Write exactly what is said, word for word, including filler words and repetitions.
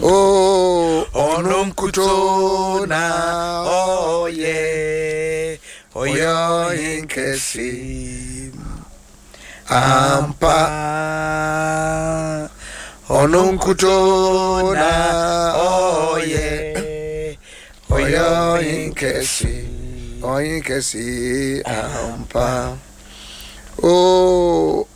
Oh, onunkutona, oh yeah, oyo inkesi, ampa. Onunkutona, oh yeah, oyo inkesi, oyo inkesi, ampa. Oh.